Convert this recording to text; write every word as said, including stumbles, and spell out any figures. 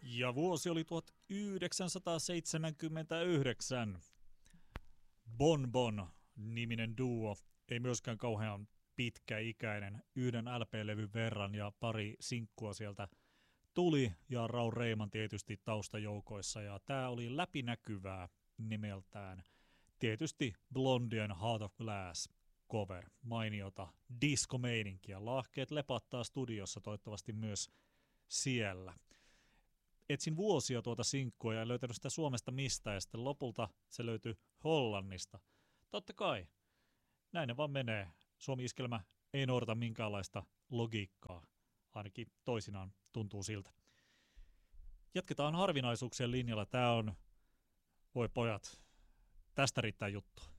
Ja vuosi oli tuhatyhdeksänsataaseitsemänkymmentäyhdeksän. Bon Bon niminen duo, ei myöskään kauhean pitkäikäinen, yhden L P-levyn verran ja pari sinkkua sieltä tuli ja Raul Reiman tietysti taustajoukoissa ja tää oli läpinäkyvää nimeltään. Tietysti Blondien Heart of Glass cover, mainiota disco-meininkiä. Lahkeet lepattaa studiossa, toivottavasti myös siellä. Etsin vuosia tuota sinkkua ja en löytänyt sitä Suomesta mistään ja sitten lopulta se löytyi Hollannista. Totta kai, näin ne vaan menee. Suomi-iskelmä ei noudata minkäänlaista logiikkaa, ainakin toisinaan tuntuu siltä. Jatketaan harvinaisuuksien linjalla. Tää on, voi pojat, tästä riittää juttua.